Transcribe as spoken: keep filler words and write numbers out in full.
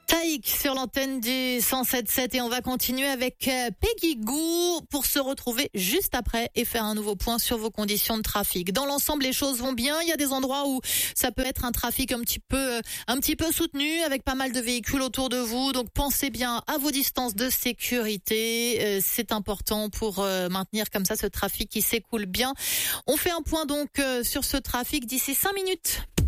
Taïk sur l'antenne du cent sept sept et on va continuer avec Peggy Gou pour se retrouver juste après et faire un nouveau point sur vos conditions de trafic. Dans l'ensemble, les choses vont bien. Il y a des endroits où ça peut être un trafic un petit peu, un petit peu soutenu avec pas mal de véhicules autour de vous. Donc pensez bien à vos distances de sécurité. C'est important pour maintenir comme ça ce trafic qui s'écoule bien. On fait un point donc sur ce trafic d'ici cinq minutes.